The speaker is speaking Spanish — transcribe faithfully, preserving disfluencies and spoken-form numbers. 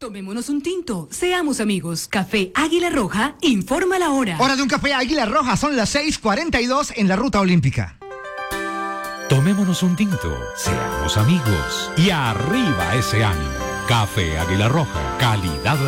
Tomémonos un tinto, seamos amigos. Café Águila Roja, informa la hora. Hora de un café Águila Roja, son las seis cuarenta y dos en la ruta olímpica. Tomémonos un tinto, seamos amigos y arriba ese ánimo. Café Águila Roja, calidad